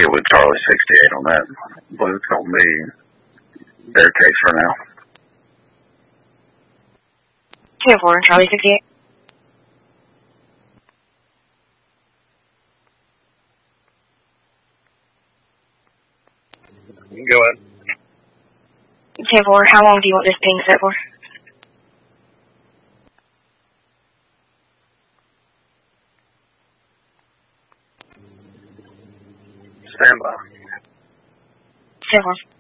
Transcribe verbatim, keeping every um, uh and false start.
get with Charlie sixty-eight on that, but it's going to be their case for now. ten four, Charlie sixty-eight. Go ahead. ten four, how long do you want this ping set for? Stand by. ten four.